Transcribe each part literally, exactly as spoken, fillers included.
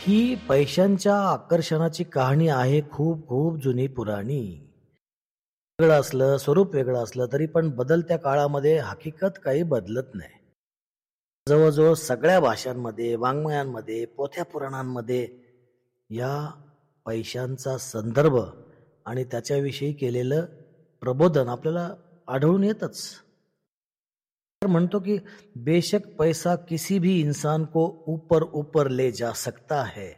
ही पैशांच्या आकर्षणाची कहाणी आहे खूप खूप जुनी पुराणी. वेगळं असलं, स्वरूप वेगळं असलं तरी पण बदलत्या काळामध्ये हकीकत काही बदलत नाही. जवळजवळ सगळ्या भाषांमध्ये, वाङ्मयांमध्ये, पोथ्या पुराणांमध्ये या पैशांचा संदर्भ आणि त्याच्याविषयी केलेलं प्रबोधन आपल्याला आढळून येतच. तर म्हणतो की बेशक पैसा किसी भी इंसान को ऊपर ऊपर ले जा सकता है.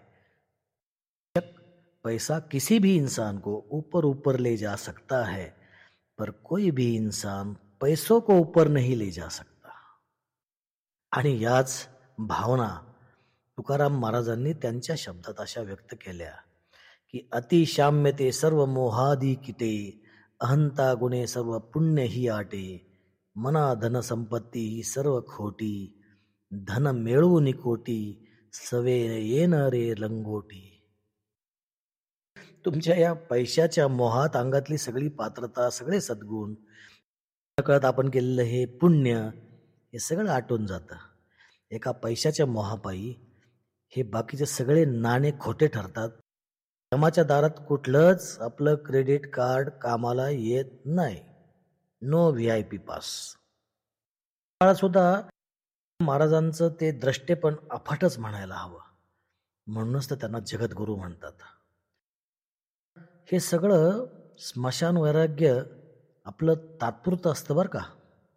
पैसा किसी भी इंसान को ऊपर ऊपर ले जा सकता है, पर कोई भी इंसान पैसों को ऊपर नहीं ले जा सकता. आणि याच भावना तुकाराम महाराजांनी त्यांच्या शब्दात अशा व्यक्त केल्या की अतिशाम्य ते सर्व मोहादी किटे, अहंता गुणे सर्व पुण्य ही आटे, मना धन संपत्ती ही सर्व खोटी, धन मिळवून कोटी, सवे येन रे लंगोटी. तुमच्या या पैशाच्या मोहात अंगातली सगळी पात्रता, सगळे सद्गुण, कळत आपण केलेलं हे पुण्य, हे सगळं आटून जातं. एका पैशाच्या मोहापायी हे बाकीचे सगळे नाणे खोटे ठरतात. यमाच्या दारात कुठलंच आपलं क्रेडिट कार्ड कामाला येत नाही. No V I P pass. काळात सुद्धा महाराजांचं ते द्रष्टेपण अफाटच म्हणायला हवं. म्हणूनच तर त्यांना जगद्गुरू म्हणतात. हे सगळं स्मशान वैराग्य आपलं तात्पुरतं असतं बरं का.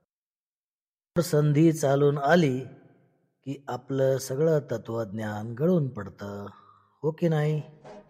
संधी चालून आली की आपलं सगळं तत्वज्ञान गळून पडतं, हो की नाही?